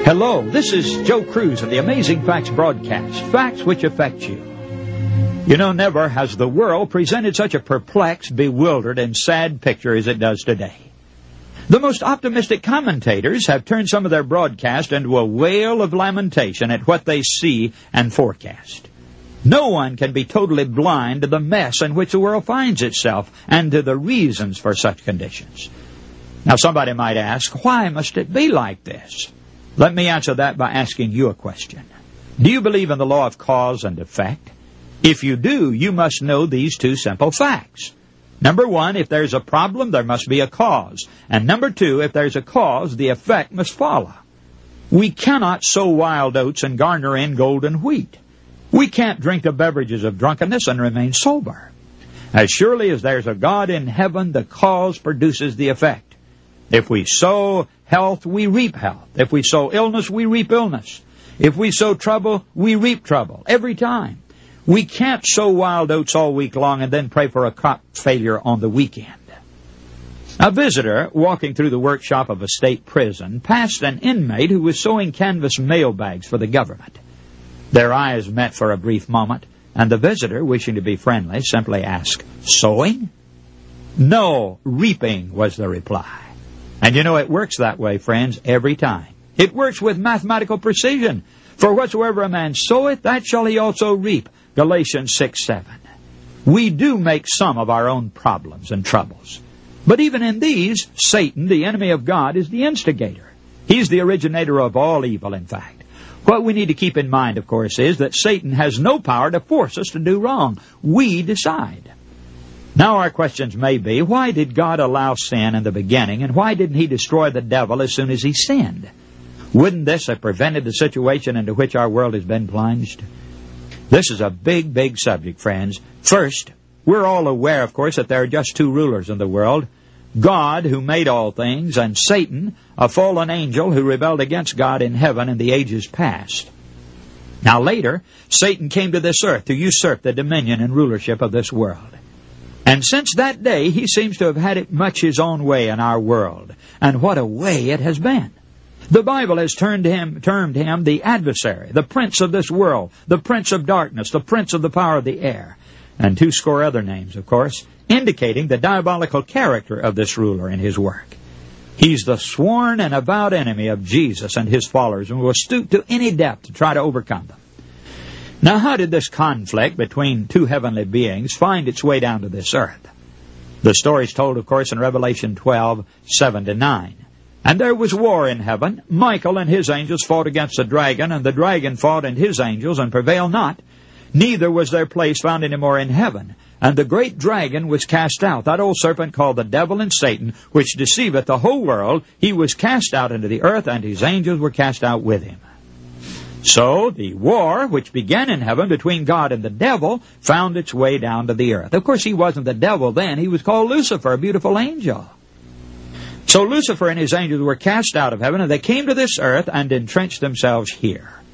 Hello, this is Joe Cruz of the Amazing Facts broadcast, facts which affect you. You know, never has the world presented such a perplexed, bewildered, and sad picture as it does today. The most optimistic commentators have turned some of their broadcast into a wail of lamentation at what they see and forecast. No one can be totally blind to the mess in which the world finds itself and to the reasons for such conditions. Now, somebody might ask, why must it be like this? Let me answer that by asking you a question. Do you believe in the law of cause and effect? If you do, you must know these two simple facts. Number one, if there's a problem, there must be a cause. And number two, if there's a cause, the effect must follow. We cannot sow wild oats and garner in golden wheat. We can't drink the beverages of drunkenness and remain sober. As surely as there's a God in heaven, the cause produces the effect. If we sow health, we reap health. If we sow illness, we reap illness. If we sow trouble, we reap trouble. Every time. We can't sow wild oats all week long and then pray for a crop failure on the weekend. A visitor walking through the workshop of a state prison passed an inmate who was sewing canvas mailbags for the government. Their eyes met for a brief moment, and the visitor, wishing to be friendly, simply asked, "Sewing?" "No, reaping," was the reply. And you know, it works that way, friends, every time. It works with mathematical precision. For whatsoever a man soweth, that shall he also reap. Galatians 6:7. We do make some of our own problems and troubles. But even in these, Satan, the enemy of God, is the instigator. He's the originator of all evil, in fact. What we need to keep in mind, of course, is that Satan has no power to force us to do wrong. We decide. Now our questions may be, why did God allow sin in the beginning, and why didn't He destroy the devil as soon as he sinned? Wouldn't this have prevented the situation into which our world has been plunged? This is a big, big subject, friends. First, we're all aware, of course, that there are just two rulers in the world. God, who made all things, and Satan, a fallen angel who rebelled against God in heaven in the ages past. Now later, Satan came to this earth to usurp the dominion and rulership of this world. And since that day, he seems to have had it much his own way in our world. And what a way it has been. The Bible has termed him the adversary, the prince of this world, the prince of darkness, the prince of the power of the air, and 20 other names, of course, indicating the diabolical character of this ruler and his work. He's the sworn and avowed enemy of Jesus and His followers, and will stoop to any depth to try to overcome them. Now, how did this conflict between two heavenly beings find its way down to this earth? The story is told, of course, in Revelation 12:7-9. And there was war in heaven. Michael and his angels fought against the dragon, and the dragon fought and his angels, and prevailed not. Neither was their place found any more in heaven. And the great dragon was cast out, that old serpent called the devil and Satan, which deceiveth the whole world. He was cast out into the earth, and his angels were cast out with him. So the war, which began in heaven between God and the devil, found its way down to the earth. Of course, he wasn't the devil then. He was called Lucifer, a beautiful angel. So Lucifer and his angels were cast out of heaven, and they came to this earth and entrenched themselves here.